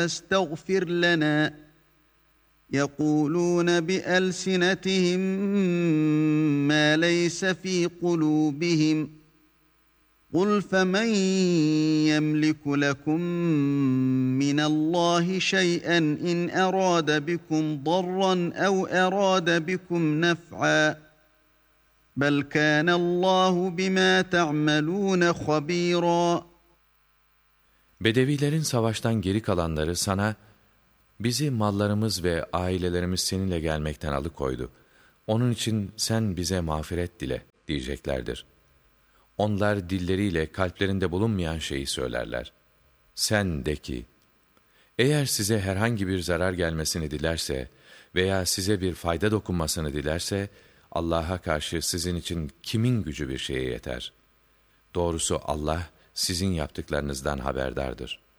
استغفر لنا يقولون بألسنتهم ما ليس في قلوبهم قل فمن يملك لكم من الله شيئا إن أراد بكم ضرا أو أراد بكم نفعا بل كان الله بما تعملون خبيرا. Bedevilerin savaştan geri kalanları sana, bizi mallarımız ve ailelerimiz seninle gelmekten alıkoydu. Onun için sen bize mağfiret dile diyeceklerdir. Onlar dilleriyle kalplerinde bulunmayan şeyi söylerler. Sen de ki, eğer size herhangi bir zarar gelmesini dilerse veya size bir fayda dokunmasını dilerse, Allah'a karşı sizin için kimin gücü bir şeye yeter? Doğrusu Allah sizin yaptıklarınızdan haberdardır.